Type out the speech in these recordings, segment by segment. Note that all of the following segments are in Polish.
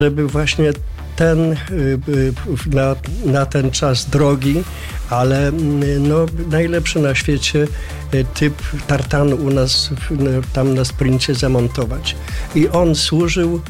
żeby właśnie na ten czas drogi, ale najlepszy na świecie typ tartanu u nas tam na sprincie zamontować. I on służył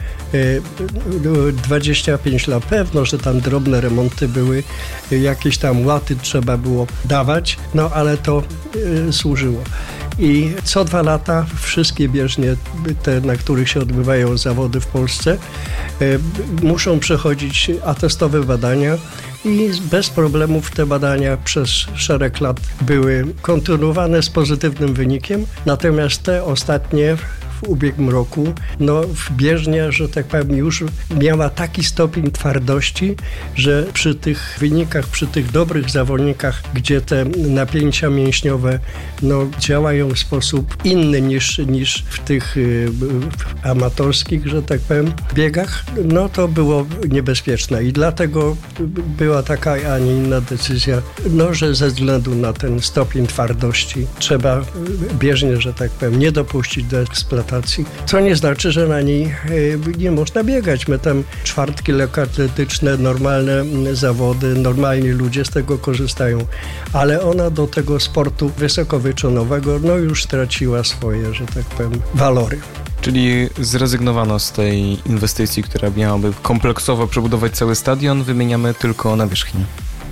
25 lat. Pewno, że tam drobne remonty były, jakieś tam łaty trzeba było dawać, ale to służyło. I co 2 lata wszystkie bieżnie, te, na których się odbywają zawody w Polsce, muszą przechodzić atestowe badania i bez problemów te badania przez szereg lat były kontynuowane z pozytywnym wynikiem. Natomiast te ostatnie w ubiegłym roku, w bieżnia, że tak powiem, już miała taki stopień twardości, że przy tych wynikach, przy tych dobrych zawodnikach, gdzie te napięcia mięśniowe działają w sposób inny niż w tych amatorskich, że tak powiem, biegach, to było niebezpieczne i dlatego była taka, a nie inna decyzja, że ze względu na ten stopień twardości trzeba bieżnię, że tak powiem, nie dopuścić do eksploatacji. Co nie znaczy, że na niej nie można biegać. My tam czwartki lekkoatletyczne, normalne zawody, normalni ludzie z tego korzystają. Ale ona do tego sportu wysokowyczynowego już straciła swoje, że tak powiem, walory. Czyli zrezygnowano z tej inwestycji, która miałaby kompleksowo przebudować cały stadion, wymieniamy tylko nawierzchnię.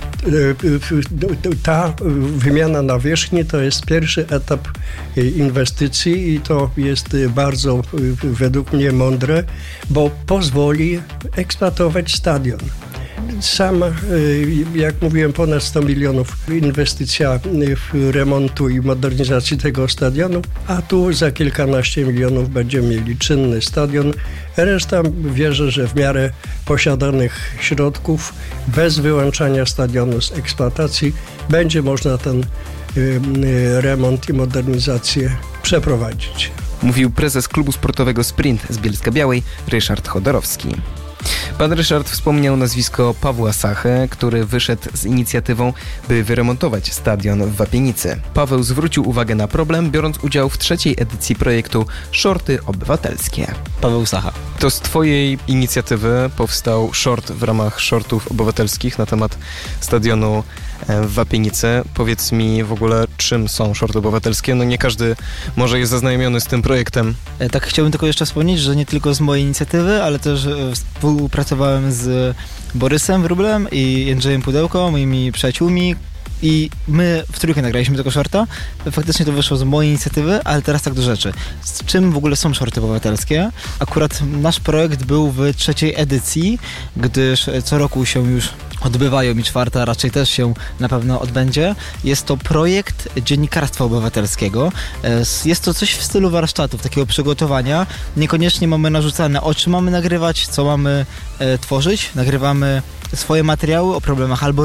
Ta wymiana nawierzchni to jest pierwszy etap inwestycji i to jest bardzo według mnie mądre, bo pozwoli eksploatować stadion. Sam, jak mówiłem, ponad 100 milionów inwestycja w remontu i modernizacji tego stadionu, a tu za kilkanaście milionów będziemy mieli czynny stadion. Reszta wierzę, że w miarę posiadanych środków, bez wyłączania stadionu z eksploatacji, będzie można ten remont i modernizację przeprowadzić. Mówił prezes klubu sportowego Sprint z Bielska-Białej, Ryszard Chodorowski. Pan Ryszard wspomniał nazwisko Pawła Sachy, który wyszedł z inicjatywą, by wyremontować stadion w Wapienicy. Paweł zwrócił uwagę na problem, biorąc udział w 3. edycji projektu Shorty Obywatelskie. Paweł Sacha. To z twojej inicjatywy powstał short w ramach shortów obywatelskich na temat stadionu w Wapienicy. Powiedz mi w ogóle, czym są shorty obywatelskie? Nie każdy może jest zaznajomiony z tym projektem. Tak, chciałbym tylko jeszcze wspomnieć, że nie tylko z mojej inicjatywy, ale też współpracowałem z Borysem Wróblem i Jędrzejem Pudełką, moimi przyjaciółmi. I my w trójkę nagraliśmy tego shorta. Faktycznie to wyszło z mojej inicjatywy, ale teraz tak do rzeczy. Z czym w ogóle są shorty obywatelskie? Akurat nasz projekt był w 3. edycji, gdyż co roku się już odbywają i 4. raczej też się na pewno odbędzie. Jest to projekt dziennikarstwa obywatelskiego. Jest to coś w stylu warsztatów, takiego przygotowania. Niekoniecznie mamy narzucane, o czym mamy nagrywać, co mamy tworzyć. Nagrywamy swoje materiały o problemach albo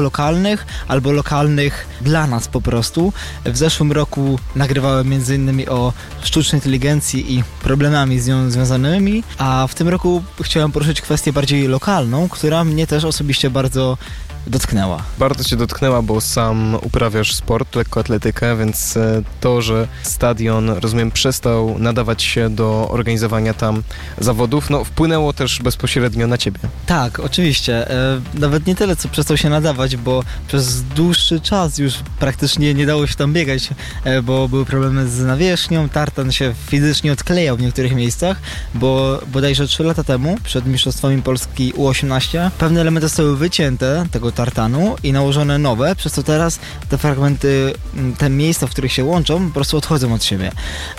lokalnych dla nas po prostu. W zeszłym roku nagrywałem m.in. o sztucznej inteligencji i problemami z nią związanymi, a w tym roku chciałem poruszyć kwestię bardziej lokalną, która mnie też osobiście bardzo dotknęła. Bardzo cię dotknęła, bo sam uprawiasz sport, lekkoatletykę, więc to, że stadion, rozumiem, przestał nadawać się do organizowania tam zawodów, wpłynęło też bezpośrednio na ciebie. Tak, oczywiście. Nawet nie tyle, co przestał się nadawać, bo przez dłuższy czas już praktycznie nie dało się tam biegać, bo były problemy z nawierzchnią, tartan się fizycznie odklejał w niektórych miejscach, bo bodajże 3 lata temu, przed mistrzostwami Polski U18, pewne elementy zostały wycięte tego tartanu i nałożone nowe, przez co teraz te fragmenty, te miejsca, w których się łączą, po prostu odchodzą od siebie.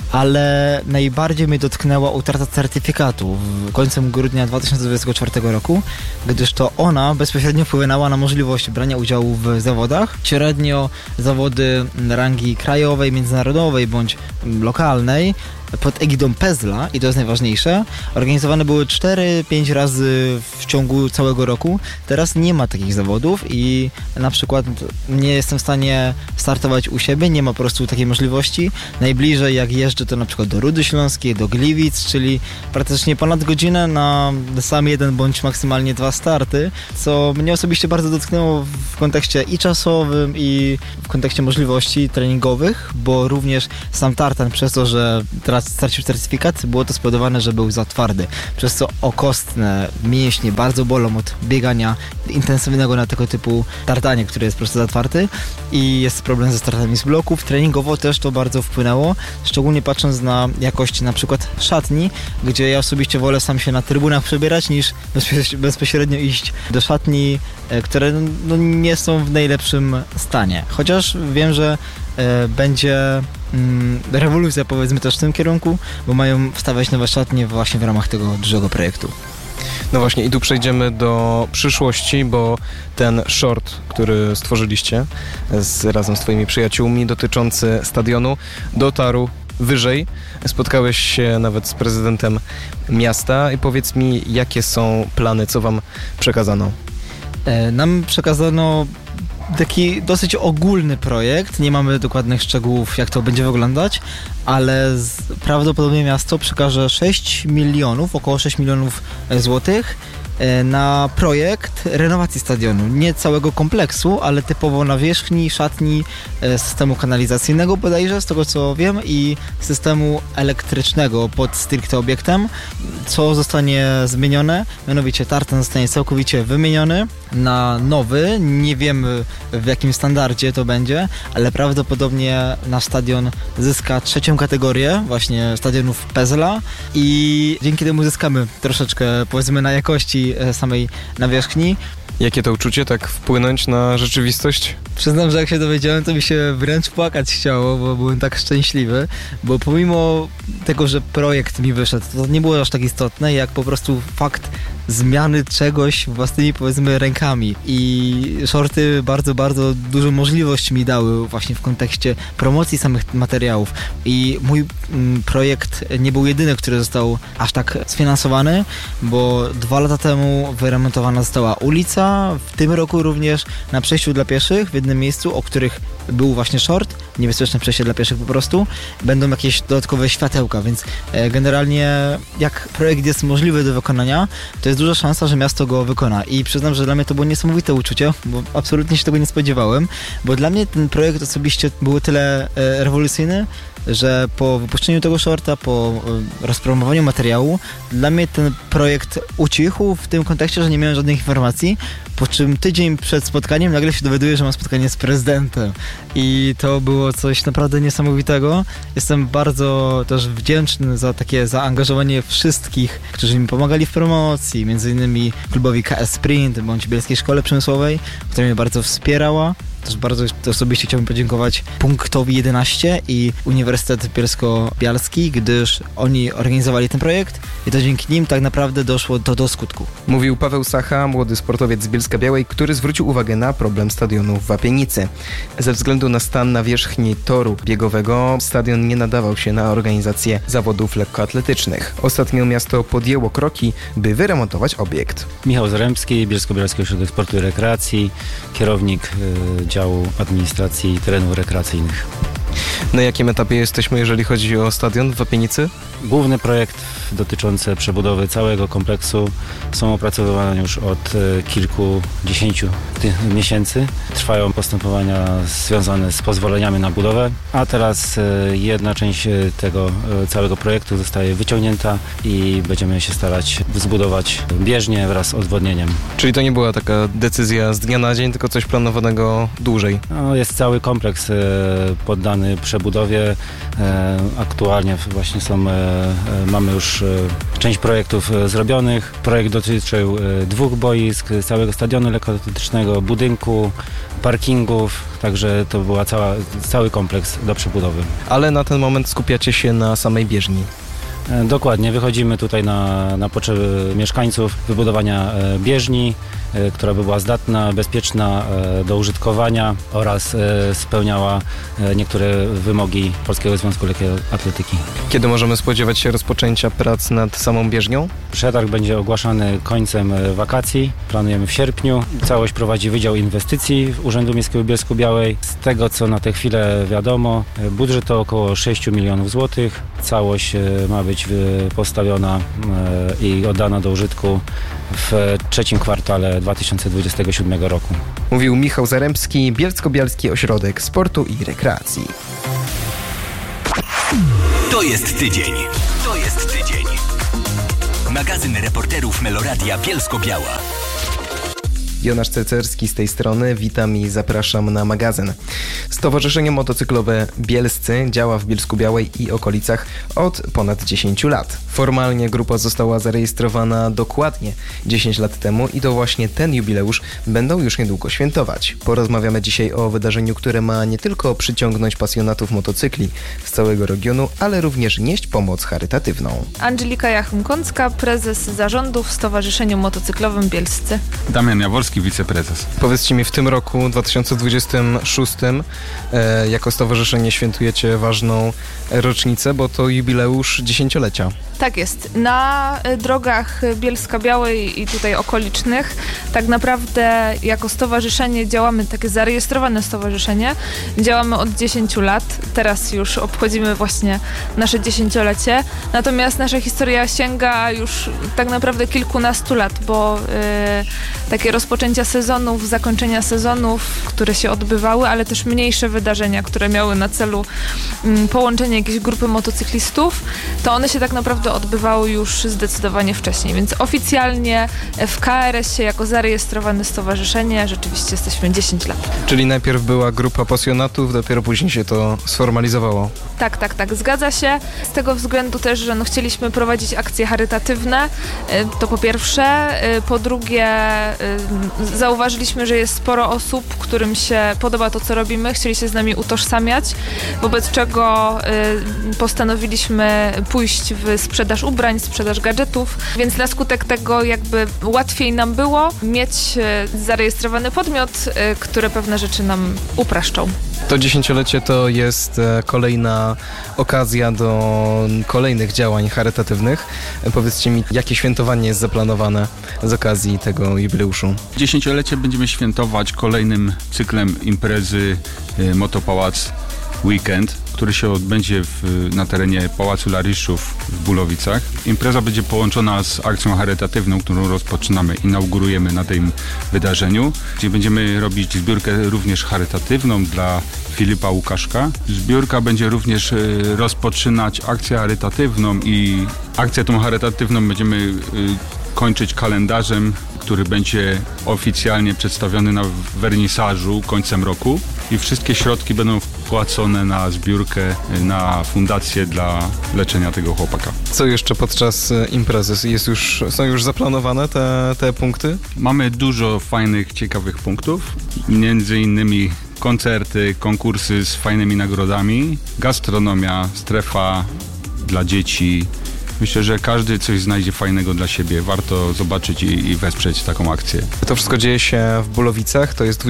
Ale najbardziej mnie dotknęła utrata certyfikatu w końcem grudnia 2024 roku, gdyż to ona bezpośrednio wpłynęła na możliwość brania udziału w zawodach. Średnio zawody rangi krajowej, międzynarodowej bądź lokalnej pod egidą PESL-a, i to jest najważniejsze, organizowane były 4-5 razy w ciągu całego roku. Teraz nie ma takich zawodów i na przykład nie jestem w stanie startować u siebie, nie ma po prostu takiej możliwości. Najbliżej jak jeżdżę to na przykład do Rudy Śląskiej, do Gliwic, czyli praktycznie ponad godzinę na sam jeden bądź maksymalnie 2 starty, co mnie osobiście bardzo dotknęło w kontekście i czasowym, i w kontekście możliwości treningowych, bo również sam tartan przez to, że teraz stracił certyfikat, było to spowodowane, że był za twardy, przez co okostne mięśnie bardzo bolą od biegania intensywnego na tego typu tartanie, który jest po prostu za twardy i jest problem ze stratami z bloków. Treningowo też to bardzo wpłynęło, szczególnie patrząc na jakość na przykład szatni, gdzie ja osobiście wolę sam się na trybunach przebierać niż bezpośrednio iść do szatni, które nie są w najlepszym stanie. Chociaż wiem, że będzie rewolucja, powiedzmy, też w tym kierunku, bo mają wstawiać nowe szatnie właśnie w ramach tego dużego projektu. No właśnie, i tu przejdziemy do przyszłości, bo ten short, który stworzyliście razem z twoimi przyjaciółmi dotyczący stadionu, dotarł wyżej. Spotkałeś się nawet z prezydentem miasta i powiedz mi, jakie są plany, co wam przekazano? Nam przekazano taki dosyć ogólny projekt, nie mamy dokładnych szczegółów, jak to będzie wyglądać, ale prawdopodobnie miasto przekaże 6 milionów, około 6 milionów złotych na projekt renowacji stadionu. Nie całego kompleksu, ale typowo nawierzchni, szatni, systemu kanalizacyjnego bodajże, z tego co wiem, i systemu elektrycznego pod stricte obiektem, co zostanie zmienione. Mianowicie tartan zostanie całkowicie wymieniony na nowy. Nie wiemy, w jakim standardzie to będzie, ale prawdopodobnie nasz stadion zyska 3. kategorię właśnie stadionów PESEL-a i dzięki temu zyskamy troszeczkę, powiedzmy, na jakości samej nawierzchni. Jakie to uczucie, tak wpłynąć na rzeczywistość? Przyznam, że jak się dowiedziałem, to mi się wręcz płakać chciało, bo byłem tak szczęśliwy, bo pomimo tego, że projekt mi wyszedł, to nie było aż tak istotne, jak po prostu fakt zmiany czegoś własnymi, powiedzmy, rękami. I shorty bardzo, bardzo dużą możliwość mi dały właśnie w kontekście promocji samych materiałów. I mój projekt nie był jedyny, który został aż tak sfinansowany, bo 2 lata temu wyremontowana została ulica, w tym roku również na przejściu dla pieszych w jednym miejscu, o których był właśnie short, niebezpieczne przejście dla pieszych po prostu, będą jakieś dodatkowe światełka, więc generalnie jak projekt jest możliwy do wykonania, to jest duża szansa, że miasto go wykona i przyznam, że dla mnie to było niesamowite uczucie, bo absolutnie się tego nie spodziewałem, bo dla mnie ten projekt osobiście był tyle rewolucyjny, że po wypuszczeniu tego shorta, po rozpromowaniu materiału, dla mnie ten projekt ucichł w tym kontekście, że nie miałem żadnych informacji, po czym tydzień przed spotkaniem nagle się dowiaduję, że mam spotkanie z prezydentem i to było coś naprawdę niesamowitego. Jestem bardzo też wdzięczny za takie zaangażowanie wszystkich, którzy mi pomagali w promocji, między innymi klubowi KS Sprint bądź Bielskiej Szkole Przemysłowej, która mnie bardzo wspierała. Też bardzo osobiście chciałbym podziękować Punktowi 11 i Uniwersytet Bielsko-Bialski, gdyż oni organizowali ten projekt i to dzięki nim tak naprawdę doszło do skutku. Mówił Paweł Sacha, młody sportowiec z Bielska-Białej, który zwrócił uwagę na problem stadionu w Wapienicy. Ze względu na stan nawierzchni toru biegowego stadion nie nadawał się na organizację zawodów lekkoatletycznych. Ostatnio miasto podjęło kroki, by wyremontować obiekt. Michał Zaremski, Bielsko-Bialski Ośrodek Sportu i Rekreacji, kierownik działu administracji i terenów rekreacyjnych. Na jakim etapie jesteśmy, jeżeli chodzi o stadion w Wapienicy? Główny projekt dotyczący przebudowy całego kompleksu są opracowywane już od kilkudziesięciu miesięcy. Trwają postępowania związane z pozwoleniami na budowę, a teraz jedna część tego całego projektu zostaje wyciągnięta i będziemy się starać zbudować bieżnię wraz z odwodnieniem. Czyli to nie była taka decyzja z dnia na dzień, tylko coś planowanego dłużej? No, jest cały kompleks poddany przebudowie. Aktualnie właśnie mamy już część projektów zrobionych. Projekt dotyczył 2 boisk, całego stadionu lekkoatletycznego, budynku, parkingów, także to był cały kompleks do przebudowy. Ale na ten moment skupiacie się na samej bieżni. Dokładnie, wychodzimy tutaj na potrzeby mieszkańców, wybudowania bieżni, która by była zdatna, bezpieczna do użytkowania oraz spełniała niektóre wymogi Polskiego Związku Lekkiej Atletyki. Kiedy możemy spodziewać się rozpoczęcia prac nad samą bieżnią? Przetarg będzie ogłaszany końcem wakacji. Planujemy w sierpniu. Całość prowadzi Wydział Inwestycji Urzędu Miejskiego w Bielsku-Białej. Z tego, co na tę chwilę wiadomo, budżet to około 6 milionów złotych. Całość ma być postawiona i oddana do użytku w trzecim kwartale 2027 roku. Mówił Michał Zarembski, Bielsko-Bialski Ośrodek Sportu i Rekreacji. To jest tydzień. To jest tydzień. Magazyn reporterów Meloradia Bielsko-Biała. Jonasz Cecerski z tej strony, witam i zapraszam na magazyn. Stowarzyszenie Motocyklowe Bielscy działa w Bielsku-Białej i okolicach od ponad 10 lat. Formalnie grupa została zarejestrowana dokładnie 10 lat temu i to właśnie ten jubileusz będą już niedługo świętować. Porozmawiamy dzisiaj o wydarzeniu, które ma nie tylko przyciągnąć pasjonatów motocykli z całego regionu, ale również nieść pomoc charytatywną. Angelika Jachym-Kącka, prezes zarządu w Stowarzyszeniu Motocyklowym Bielscy. Damian Jaworski, wiceprezes. Powiedzcie mi, w tym roku 2026 jako stowarzyszenie świętujecie ważną rocznicę, bo to jubileusz 10-lecia. Tak jest. Na drogach Bielska-Białej i tutaj okolicznych tak naprawdę jako stowarzyszenie działamy, takie zarejestrowane stowarzyszenie, działamy od 10 lat. Teraz już obchodzimy właśnie nasze 10-lecie. Natomiast nasza historia sięga już tak naprawdę kilkunastu lat, bo takie rozpoczęcia sezonów, zakończenia sezonów, które się odbywały, ale też mniejsze wydarzenia, które miały na celu połączenie jakiejś grupy motocyklistów, to one się tak naprawdę odbywały już zdecydowanie wcześniej, więc oficjalnie w KRS-ie jako zarejestrowane stowarzyszenie rzeczywiście jesteśmy 10 lat. Czyli najpierw była grupa pasjonatów, dopiero później się to sformalizowało. Tak, zgadza się. Z tego względu też, że chcieliśmy prowadzić akcje charytatywne, to po pierwsze. Po drugie, zauważyliśmy, że jest sporo osób, którym się podoba to, co robimy, chcieli się z nami utożsamiać, wobec czego postanowiliśmy pójść w sprzedaż ubrań, sprzedaż gadżetów, więc na skutek tego jakby łatwiej nam było mieć zarejestrowany podmiot, który pewne rzeczy nam upraszczą. To 10-lecie to jest kolejna okazja do kolejnych działań charytatywnych. Powiedzcie mi, jakie świętowanie jest zaplanowane z okazji tego jubileuszu? 10-lecie będziemy świętować kolejnym cyklem imprezy Motopałac Weekend, który się odbędzie na terenie Pałacu Laryszów w Bulowicach. Impreza będzie połączona z akcją charytatywną, którą rozpoczynamy, inaugurujemy na tym wydarzeniu, gdzie będziemy robić zbiórkę również charytatywną dla Filipa Łukaszka. Zbiórka będzie również rozpoczynać akcję charytatywną i akcję tą charytatywną będziemy kończyć kalendarzem, który będzie oficjalnie przedstawiony na wernisażu końcem roku i wszystkie środki będą wpłacone na zbiórkę, na fundację dla leczenia tego chłopaka. Co jeszcze podczas imprezy? Są już zaplanowane te punkty? Mamy dużo fajnych, ciekawych punktów, między innymi koncerty, konkursy z fajnymi nagrodami, gastronomia, strefa dla dzieci. Myślę, że każdy coś znajdzie fajnego dla siebie. Warto zobaczyć i wesprzeć taką akcję. To wszystko dzieje się w Bulowicach. To jest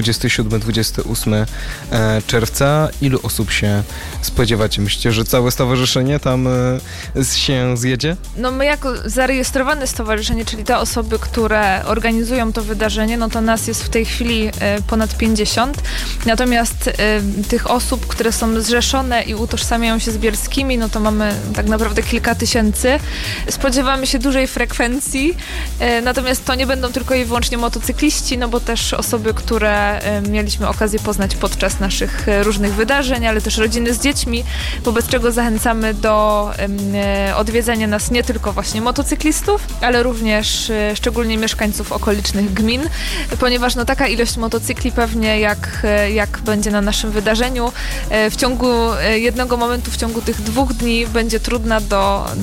27-28 czerwca. Ilu osób się spodziewacie? Myślicie, że całe stowarzyszenie tam się zjedzie? No my jako zarejestrowane stowarzyszenie, czyli te osoby, które organizują to wydarzenie, no to nas jest w tej chwili ponad 50. Natomiast tych osób, które są zrzeszone i utożsamiają się z bielskimi, no to mamy tak naprawdę kilka tysięcy. Spodziewamy się dużej frekwencji, natomiast to nie będą tylko i wyłącznie motocykliści, no bo też osoby, które mieliśmy okazję poznać podczas naszych różnych wydarzeń, ale też rodziny z dziećmi, wobec czego zachęcamy do odwiedzania nas nie tylko właśnie motocyklistów, ale również szczególnie mieszkańców okolicznych gmin, ponieważ no taka ilość motocykli pewnie jak będzie na naszym wydarzeniu, w ciągu jednego momentu, w ciągu tych 2 dni będzie trudna do zobaczenia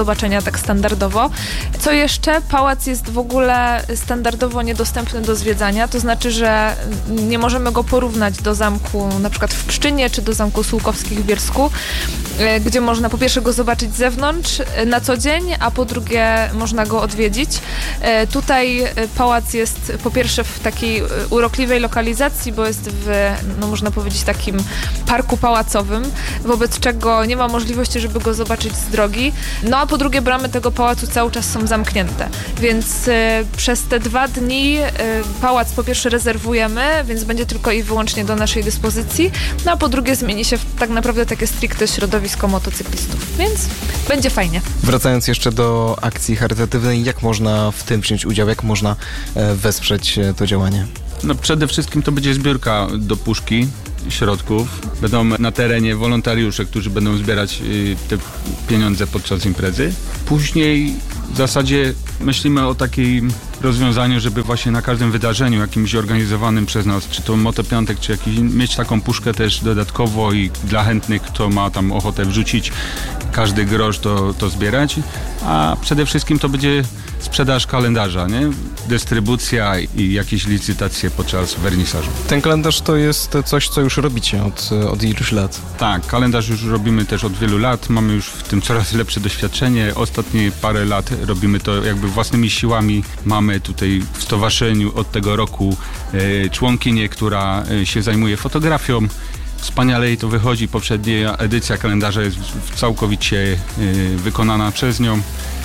zobaczenia tak standardowo. Co jeszcze? Pałac jest w ogóle standardowo niedostępny do zwiedzania, to znaczy, że nie możemy go porównać do zamku na przykład w Pszczynie czy do zamku Sułkowskich w Bielsku, gdzie można po pierwsze go zobaczyć z zewnątrz na co dzień, a po drugie można go odwiedzić. Tutaj pałac jest po pierwsze w takiej urokliwej lokalizacji, bo jest w, no można powiedzieć, takim parku pałacowym, wobec czego nie ma możliwości, żeby go zobaczyć z drogi. No a po drugie bramy tego pałacu cały czas są zamknięte, więc przez te 2 dni pałac po pierwsze rezerwujemy, więc będzie tylko i wyłącznie do naszej dyspozycji, no a po drugie zmieni się w tak naprawdę takie stricte środowisko motocyklistów, więc będzie fajnie. Wracając jeszcze do akcji charytatywnej, jak można w tym wziąć udział, jak można wesprzeć to działanie? No przede wszystkim to będzie zbiórka do puszki środków. Będą na terenie wolontariusze, którzy będą zbierać te pieniądze podczas imprezy. Później w zasadzie myślimy o takim rozwiązaniu, żeby właśnie na każdym wydarzeniu jakimś organizowanym przez nas, czy to motopiątek, czy jakiś, mieć taką puszkę też dodatkowo i dla chętnych, kto ma tam ochotę wrzucić każdy grosz, to zbierać. A przede wszystkim to będzie sprzedaż kalendarza, nie? Dystrybucja i jakieś licytacje podczas wernisażu. Ten kalendarz to jest coś, co już robicie od iluś lat. Tak, kalendarz już robimy też od wielu lat. Mamy już w tym coraz lepsze doświadczenie. Ostatnie parę lat robimy to jakby własnymi siłami. Mamy tutaj w stowarzyszeniu od tego roku członkinię, która się zajmuje fotografią. Wspaniale jej to wychodzi. Poprzednia edycja kalendarza jest całkowicie wykonana przez nią.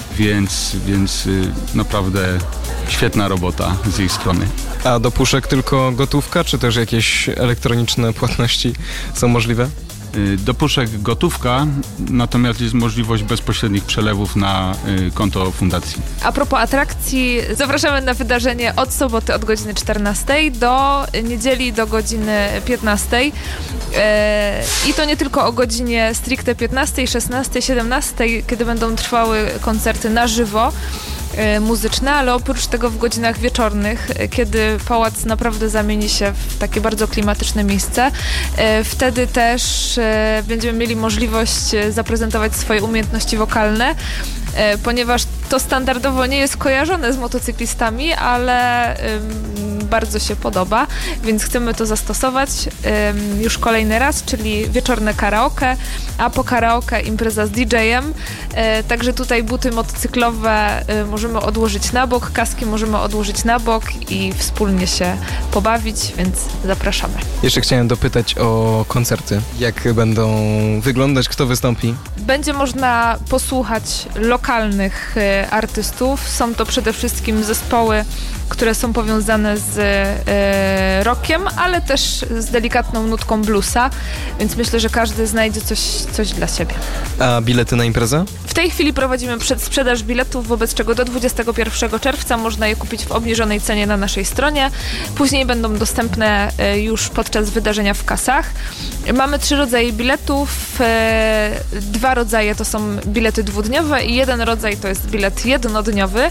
Więc naprawdę świetna robota z jej strony. A do puszek tylko gotówka, czy też jakieś elektroniczne płatności są możliwe? Do puszek gotówka, natomiast jest możliwość bezpośrednich przelewów na konto fundacji. A propos atrakcji, zapraszamy na wydarzenie od soboty od godziny 14 do niedzieli do godziny 15. I to nie tylko o godzinie stricte 15, 16, 17, kiedy będą trwały koncerty na żywo, muzyczne, ale oprócz tego w godzinach wieczornych, kiedy pałac naprawdę zamieni się w takie bardzo klimatyczne miejsce, wtedy też będziemy mieli możliwość zaprezentować swoje umiejętności wokalne, ponieważ to standardowo nie jest kojarzone z motocyklistami, ale bardzo się podoba, więc chcemy to zastosować już kolejny raz, czyli wieczorne karaoke, a po karaoke impreza z DJ-em, także tutaj buty motocyklowe możemy odłożyć na bok, kaski możemy odłożyć na bok i wspólnie się pobawić, więc zapraszamy. Jeszcze chciałem dopytać o koncerty. Jak będą wyglądać, kto wystąpi? Będzie można posłuchać lokalnych artystów. Są to przede wszystkim zespoły, które są powiązane z rockiem, ale też z delikatną nutką bluesa, więc myślę, że każdy znajdzie coś dla siebie. A bilety na imprezę? W tej chwili prowadzimy przedsprzedaż biletów, wobec czego do 21 czerwca można je kupić w obniżonej cenie na naszej stronie. Później będą dostępne już podczas wydarzenia w kasach. Mamy 3 rodzaje biletów. 2 rodzaje to są bilety dwudniowe i 1 rodzaj to jest bilet jednodniowy.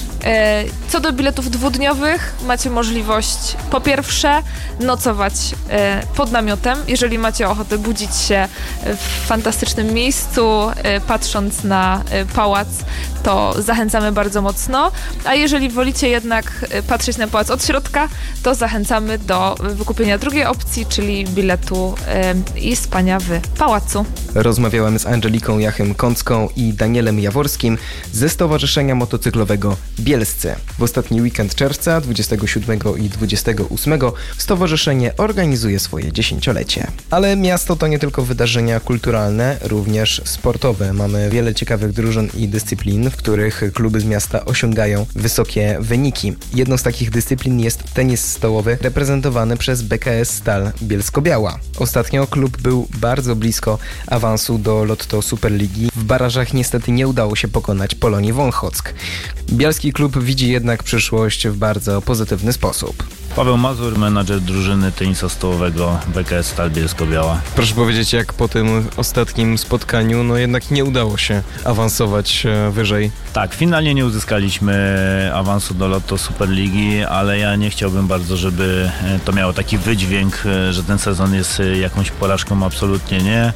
Co do biletów dwudniowych, macie możliwość po pierwsze nocować pod namiotem, jeżeli macie ochotę budzić się w fantastycznym miejscu, patrząc na pałac, to zachęcamy bardzo mocno, a jeżeli wolicie jednak patrzeć na pałac od środka, to zachęcamy do wykupienia drugiej opcji, czyli biletu i spania w pałacu. Rozmawiałem z Angeliką Jachym-Kącką i Danielem Jaworskim ze Stowarzyszenia Motocyklowego Bielscy. W ostatni weekend czerwca, 27 i 28, stowarzyszenie organizuje swoje 10-lecie. Ale miasto to nie tylko wydarzenia kulturalne, również sportowe. Mamy wiele ciekawych drużyn i dyscyplin, w których kluby z miasta osiągają wysokie wyniki. Jedną z takich dyscyplin jest tenis stołowy reprezentowany przez BKS Stal Bielsko-Biała. Ostatnio klub był bardzo blisko awansu do Lotto Superligi. W barażach niestety nie udało się pokonać Polonii Wąchock. Bielski klub widzi jednak przyszłość w bardzo pozytywny sposób. Paweł Mazur, menadżer drużyny tenisa stołowego BKS Stal Bielsko-Biała. Proszę powiedzieć, jak po tym ostatnim spotkaniu, no jednak nie udało się awansować wyżej. Tak, finalnie nie uzyskaliśmy awansu do Lotto Superligi, ale ja nie chciałbym bardzo, żeby to miało taki wydźwięk, że ten sezon jest jakąś porażką, absolutnie nie.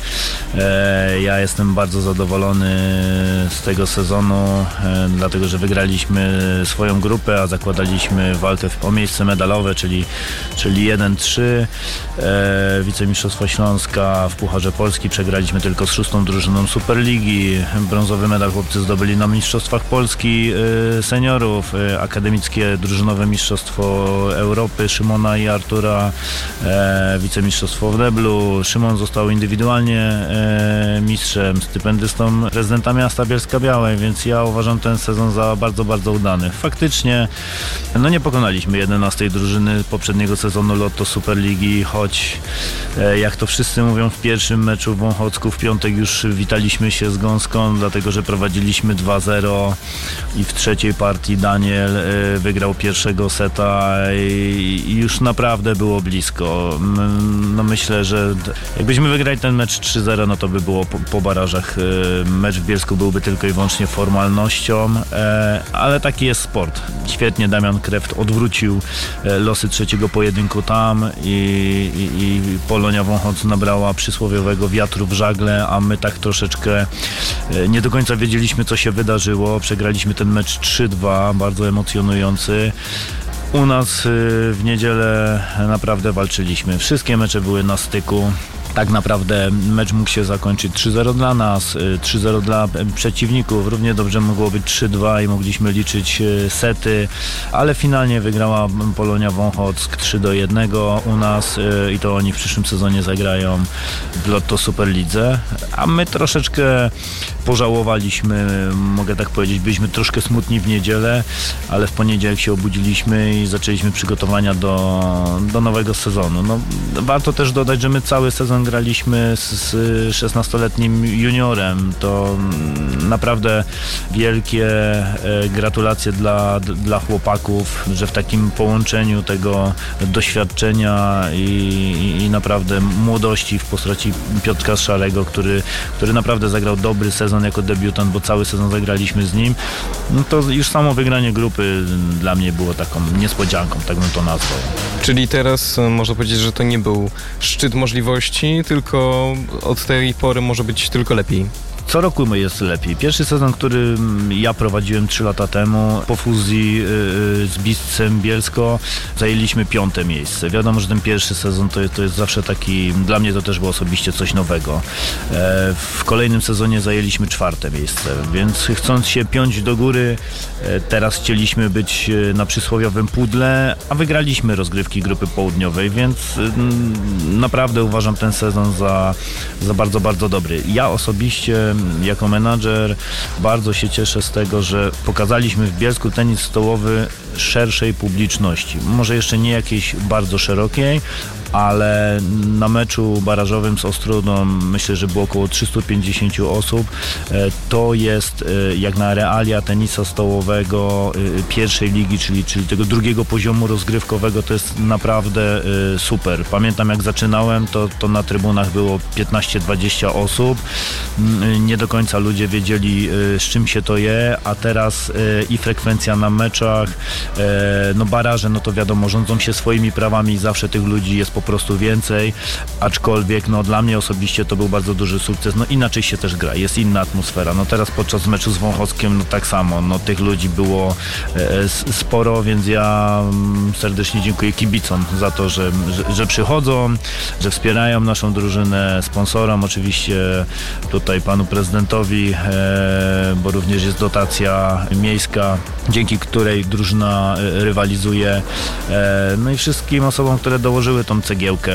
Ja jestem bardzo zadowolony z tego sezonu, dlatego że wygraliśmy swoją grupę, a zakładaliśmy walkę o miejsce medalowe, czyli 1-3. Wicemistrzostwo Śląska w Pucharze Polski przegraliśmy tylko z 6. drużyną Superligi. Brązowy medal chłopcy zdobyli na Mistrzostwach Polski seniorów. Akademickie drużynowe Mistrzostwo Europy Szymona i Artura. Wicemistrzostwo w deblu. Szymon został indywidualnie mistrzem, stypendystą prezydenta miasta Bielska-Białej, więc ja uważam ten sezon za bardzo, bardzo udany. Faktycznie nie pokonaliśmy 11. drużyny poprzedniego sezonu Lotto Superligi, choć jak to wszyscy mówią, w pierwszym meczu w Wąchocku w piątek już witaliśmy się z gąską, dlatego że prowadziliśmy 2-0 i w trzeciej partii Daniel wygrał pierwszego seta i już naprawdę było blisko. Myślę, że jakbyśmy wygrali ten mecz 3-0, no to by było po barażach. Mecz w Bielsku byłby tylko i wyłącznie formalnością, ale taki jest sport. Świetnie Damian Kreft odwrócił losy trzeciego pojedynku tam i Polonia Wąchoc nabrała przysłowiowego wiatru w żagle, a my tak troszeczkę nie do końca wiedzieliśmy, co się wydarzyło. Przegraliśmy ten mecz 3-2, bardzo emocjonujący. U nas w niedzielę naprawdę walczyliśmy. Wszystkie mecze były na styku. Tak naprawdę mecz mógł się zakończyć 3-0 dla nas, 3-0 dla przeciwników. Równie dobrze mogło być 3-2 i mogliśmy liczyć sety, ale finalnie wygrała Polonia Wąchock 3-1 u nas i to oni w przyszłym sezonie zagrają w Lotto Superlidze, a my troszeczkę pożałowaliśmy, mogę tak powiedzieć, byliśmy troszkę smutni w niedzielę, ale w poniedziałek się obudziliśmy i zaczęliśmy przygotowania do nowego sezonu. Warto też dodać, że my cały sezon graliśmy z 16-letnim juniorem. To naprawdę wielkie gratulacje dla chłopaków, że w takim połączeniu tego doświadczenia i naprawdę młodości w postaci Piotrka Szarego, który naprawdę zagrał dobry sezon jako debiutant, bo cały sezon zagraliśmy z nim, to już samo wygranie grupy dla mnie było taką niespodzianką, tak bym to nazwał. Czyli teraz można powiedzieć, że to nie był szczyt możliwości, tylko od tej pory może być tylko lepiej. Co roku jest lepiej. Pierwszy sezon, który ja prowadziłem 3 lata temu, po fuzji z Biscem Bielsko, zajęliśmy 5. miejsce. Wiadomo, że ten pierwszy sezon to jest zawsze taki, dla mnie to też było osobiście coś nowego. W kolejnym sezonie zajęliśmy 4. miejsce, więc chcąc się piąć do góry, teraz chcieliśmy być na przysłowiowym pudle, a wygraliśmy rozgrywki grupy południowej, więc naprawdę uważam ten sezon za bardzo, bardzo dobry. Ja osobiście jako menadżer bardzo się cieszę z tego, że pokazaliśmy w Bielsku tenis stołowy szerszej publiczności. Może jeszcze nie jakiejś bardzo szerokiej, ale na meczu barażowym z Ostrudą myślę, że było około 350 osób. To jest jak na realia tenisa stołowego pierwszej ligi, czyli tego drugiego poziomu rozgrywkowego, to jest naprawdę super. Pamiętam, jak zaczynałem, to na trybunach było 15-20 osób. Nie do końca ludzie wiedzieli, z czym się to je, a teraz i frekwencja na meczach, baraże, to wiadomo, rządzą się swoimi prawami i zawsze tych ludzi jest po prostu więcej, aczkolwiek dla mnie osobiście to był bardzo duży sukces. Inaczej się też gra, jest inna atmosfera. Teraz podczas meczu z Wąchockiem tak samo, tych ludzi było sporo, więc ja serdecznie dziękuję kibicom za to, że przychodzą, że wspierają naszą drużynę, sponsorom, oczywiście tutaj panu prezydentowi, bo również jest dotacja miejska, dzięki której drużyna rywalizuje, i wszystkim osobom, które dołożyły tą cegiełkę,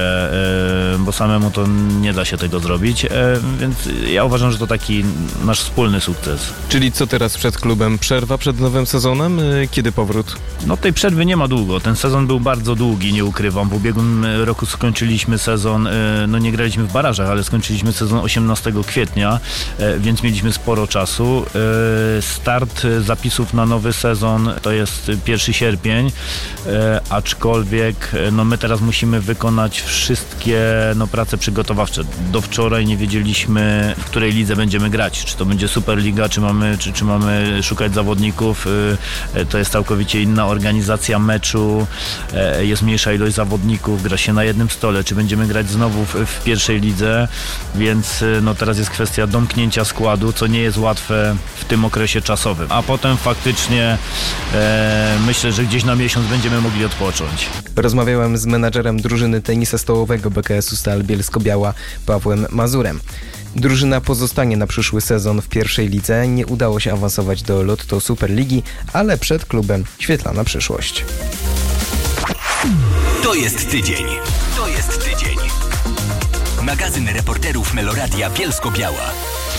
bo samemu to nie da się tego zrobić, więc ja uważam, że to taki nasz wspólny sukces. Czyli co teraz przed klubem? Przerwa przed nowym sezonem? Kiedy powrót? Tej przerwy nie ma długo. Ten sezon był bardzo długi, nie ukrywam. W ubiegłym roku skończyliśmy sezon, nie graliśmy w barażach, ale skończyliśmy sezon 18 kwietnia więc mieliśmy sporo czasu. Start zapisów na nowy sezon to jest 1 sierpień, aczkolwiek my teraz musimy wykonać wszystkie prace przygotowawcze. Do wczoraj nie wiedzieliśmy, w której lidze będziemy grać. Czy to będzie Superliga, czy mamy szukać zawodników. To jest całkowicie inna organizacja meczu, jest mniejsza ilość zawodników, gra się na jednym stole, czy będziemy grać znowu w pierwszej lidze, więc teraz jest kwestia domknięcia składu, co nie jest łatwe w tym okresie czasowym. A potem faktycznie myślę, że gdzieś na miesiąc będziemy mogli odpocząć. Rozmawiałem z menadżerem drużyny tenisa stołowego BKS-u Stal Bielsko-Biała Pawłem Mazurem. Drużyna pozostanie na przyszły sezon w pierwszej lidze. Nie udało się awansować do Lotto Superligi, ale przed klubem świetlana przyszłość. To jest tydzień. To jest tydzień. Magazyn reporterów Meloradia Bielsko-Biała.